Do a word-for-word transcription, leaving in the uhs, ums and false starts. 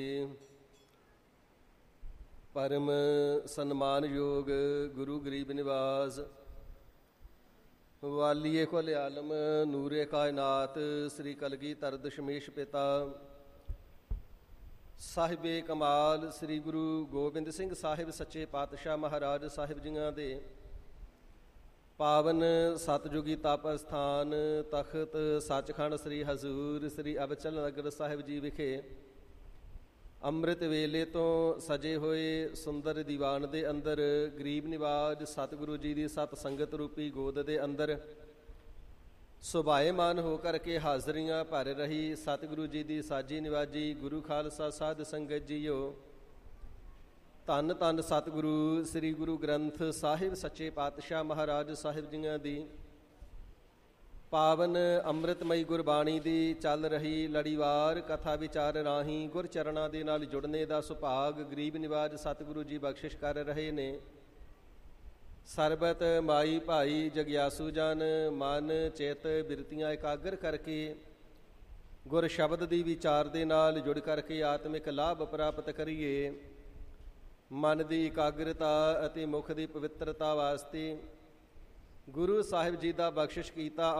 ਪਰਮ ਸਨਮਾਨਯੋਗ ਗੁਰੂ ਗਰੀਬ ਨਿਵਾਸ ਵਾਲੀਏ ਕੁਲ ਆਲਮ ਨੂਰੇ ਕਾਇਨਾਤ ਸ੍ਰੀ ਕਲਗੀਧਰ ਦਸ਼ਮੇਸ਼ ਪਿਤਾ ਸਾਹਿਬੇ ਕਮਾਲ ਸ੍ਰੀ ਗੁਰੂ ਗੋਬਿੰਦ ਸਿੰਘ ਸਾਹਿਬ ਸੱਚੇ ਪਾਤਸ਼ਾਹ ਮਹਾਰਾਜ ਸਾਹਿਬ ਜੀਆਂ ਦੇ ਪਾਵਨ ਸਤਜੁਗੀ ਤਪ ਅਸਥਾਨ ਤਖਤ ਸੱਚਖੰਡ ਸ੍ਰੀ ਹਜ਼ੂਰ ਸ੍ਰੀ ਅਬਚਲ ਨਗਰ ਸਾਹਿਬ ਜੀ ਵਿਖੇ ਅੰਮ੍ਰਿਤ ਵੇਲੇ ਤੋਂ ਸਜੇ ਹੋਏ ਸੁੰਦਰ ਦੀਵਾਨ ਦੇ ਅੰਦਰ ਗਰੀਬ ਨਿਵਾਜ ਸਤਿਗੁਰੂ ਜੀ ਦੀ ਸਤ ਸੰਗਤ ਰੂਪੀ ਗੋਦ ਦੇ ਅੰਦਰ ਸੁਭਾਏਮਾਨ ਹੋ ਕਰਕੇ ਹਾਜ਼ਰੀਆਂ ਭਰ ਰਹੀ ਸਤਿਗੁਰੂ ਜੀ ਦੀ ਸਾਜੀ ਨਿਵਾਜੀ ਗੁਰੂ ਖਾਲਸਾ ਸਾਧ ਸੰਗਤ ਜੀਓ, ਧੰਨ ਧੰਨ ਸਤਿਗੁਰੂ ਸ੍ਰੀ ਗੁਰੂ ਗ੍ਰੰਥ ਸਾਹਿਬ ਸੱਚੇ ਪਾਤਸ਼ਾਹ ਮਹਾਰਾਜ ਸਾਹਿਬ ਜੀਆਂ ਦੀ ਪਾਵਨ ਅੰਮ੍ਰਿਤਮਈ ਗੁਰਬਾਣੀ ਦੀ ਚੱਲ ਰਹੀ ਲੜੀਵਾਰ ਕਥਾ ਵਿਚਾਰ ਰਾਹੀਂ ਗੁਰ ਚਰਨਾਂ ਦੇ ਨਾਲ ਜੁੜਨੇ ਦਾ ਸੁਭਾਗ ਗਰੀਬ ਨਿਵਾਜ ਸਤਿਗੁਰੂ ਜੀ ਬਖਸ਼ਿਸ਼ ਕਰ ਰਹੇ ਨੇ। ਸਰਬਤ ਮਾਈ ਭਾਈ ਜਗਿਆਸੂ ਜਨ ਮਨ ਚਿੱਤ ਬਿਰਤੀਆਂ ਇਕਾਗਰ ਕਰਕੇ ਗੁਰ ਸ਼ਬਦ ਦੀ ਵਿਚਾਰ ਦੇ ਨਾਲ ਜੁੜ ਕਰਕੇ ਆਤਮਿਕ ਲਾਭ ਪ੍ਰਾਪਤ ਕਰੀਏ। ਮਨ ਦੀ ਇਕਾਗਰਤਾ ਅਤੇ ਮੁਖ ਦੀ ਪਵਿੱਤਰਤਾ ਵਾਸਤੇ ਗੁਰੂ ਸਾਹਿਬ ਜੀ ਦਾ ਬਖਸ਼ਿਸ਼ ਕੀਤਾ